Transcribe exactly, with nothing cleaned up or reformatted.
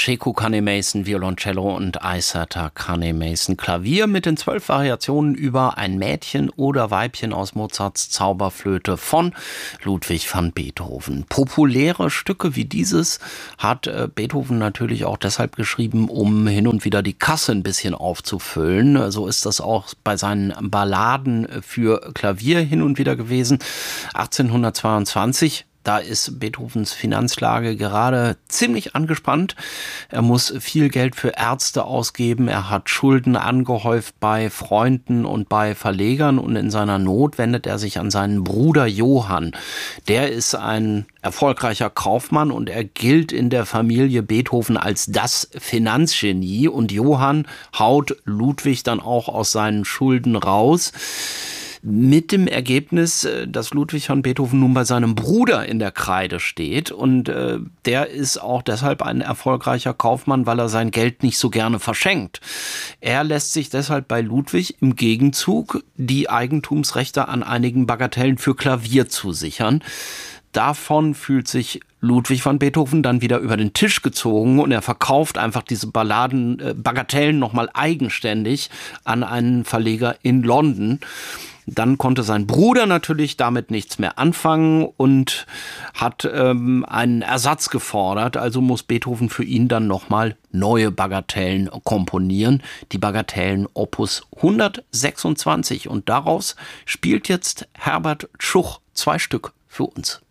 Pacheco Kanneh-Mason Violoncello und Aissata Kanneh-Mason Klavier mit den zwölf Variationen über ein Mädchen oder Weibchen aus Mozarts Zauberflöte von Ludwig van Beethoven. Populäre Stücke wie dieses hat äh, Beethoven natürlich auch deshalb geschrieben, um hin und wieder die Kasse ein bisschen aufzufüllen. So ist das auch bei seinen Balladen für Klavier hin und wieder gewesen. achtzehnhundertzweiundzwanzig Da ist Beethovens Finanzlage gerade ziemlich angespannt. Er muss viel Geld für Ärzte ausgeben. Er hat Schulden angehäuft bei Freunden und bei Verlegern. Und in seiner Not wendet er sich an seinen Bruder Johann. Der ist ein erfolgreicher Kaufmann und er gilt in der Familie Beethoven als das Finanzgenie. Und Johann haut Ludwig dann auch aus seinen Schulden raus. Mit dem Ergebnis, dass Ludwig van Beethoven nun bei seinem Bruder in der Kreide steht. Und äh, der ist auch deshalb ein erfolgreicher Kaufmann, weil er sein Geld nicht so gerne verschenkt. Er lässt sich deshalb bei Ludwig im Gegenzug die Eigentumsrechte an einigen Bagatellen für Klavier zusichern. Davon fühlt sich Ludwig van Beethoven dann wieder über den Tisch gezogen und er verkauft einfach diese Balladen, äh, Bagatellen nochmal eigenständig an einen Verleger in London. Dann konnte sein Bruder natürlich damit nichts mehr anfangen und hat ähm, einen Ersatz gefordert. Also muss Beethoven für ihn dann nochmal neue Bagatellen komponieren. Die Bagatellen Opus hundertsechsundzwanzig. Und daraus spielt jetzt Herbert Tschuch zwei Stück für uns.